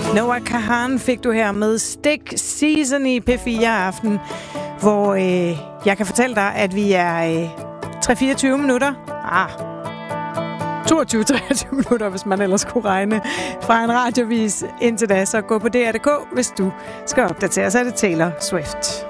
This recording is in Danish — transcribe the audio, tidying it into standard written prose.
Noah Kahan fik du her med Stick Season i P4 Aften, hvor jeg kan fortælle dig, at vi er 3-24 minutter. 22-23 minutter, hvis man ellers kunne regne fra en radiovis indtil da. Så gå på DR.dk, hvis du skal opdatere. Så er det Taylor Swift.